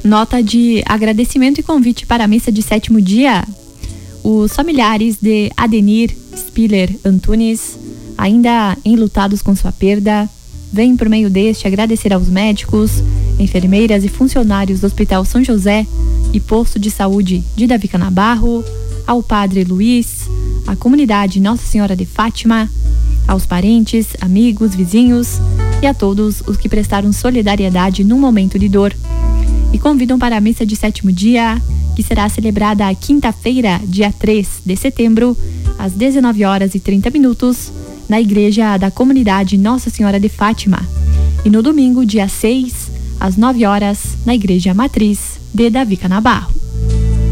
Nota de agradecimento e convite para a missa de 7º dia. Os familiares de Adenir Spiller Antunes, ainda enlutados com sua perda, vêm por meio deste agradecer aos médicos, enfermeiras e funcionários do Hospital São José e Posto de Saúde de Davi Canabarro, ao Padre Luiz, à comunidade Nossa Senhora de Fátima, aos parentes, amigos, vizinhos e a todos os que prestaram solidariedade num momento de dor. E convidam para a missa de 7º dia, que será celebrada a quinta-feira, dia 3 de setembro, às 19h30, na igreja da comunidade Nossa Senhora de Fátima. E no domingo, dia 6, às 9h, na igreja matriz de Davi Canabarro.